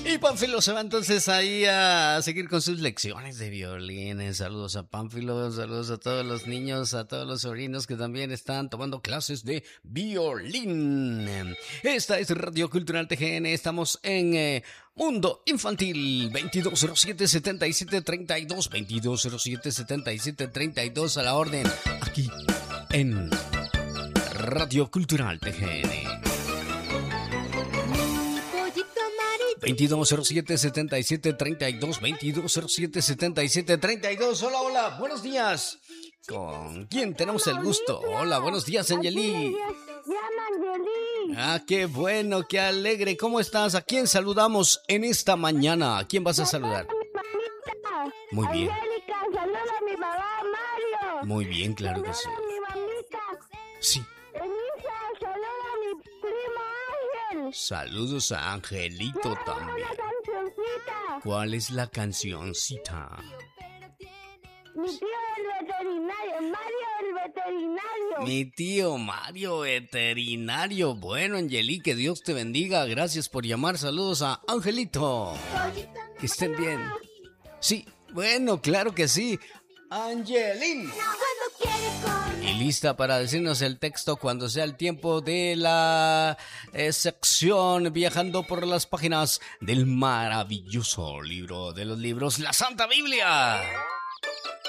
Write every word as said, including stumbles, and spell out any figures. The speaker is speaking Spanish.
Y Pánfilo se va entonces ahí a seguir con sus lecciones de violín. Saludos a Pánfilo, saludos a todos los niños, a todos los sobrinos que también están tomando clases de violín. Esta es Radio Cultural T G N, estamos en eh, Mundo Infantil, veintidós cero siete, setenta y siete treinta y dos, veintidós cero siete, setenta y siete treinta y dos a la orden, aquí en Radio Cultural T G N. veintidós cero siete, setenta y siete treinta y dos, veintidós cero siete, setenta y siete treinta y dos. Hola, hola, buenos días. ¿Con quién tenemos el gusto? Hola, buenos días, Angeli. Ah, qué bueno, qué alegre. ¿Cómo estás? ¿A quién saludamos en esta mañana? ¿A quién vas a saludar? Muy bien. Angélica, saluda a mi mamá, Mario. Muy bien, claro que sí. Saluda a mi mamita. Sí. Elisa, saluda a mi primo Ángel. Saludos a Angelito Quiero también. una cancioncita. ¿Cuál es la cancioncita? Mi tío el veterinario, Mario el veterinario. Mi tío Mario veterinario. Bueno, Angeli, que Dios te bendiga. Gracias por llamar. Saludos a Angelito. Que estén bien. Sí, bueno, claro que sí. Angelín. Y lista para decirnos el texto cuando sea el tiempo de la eh, sección Viajando por las páginas del maravilloso libro de los libros, la Santa Biblia.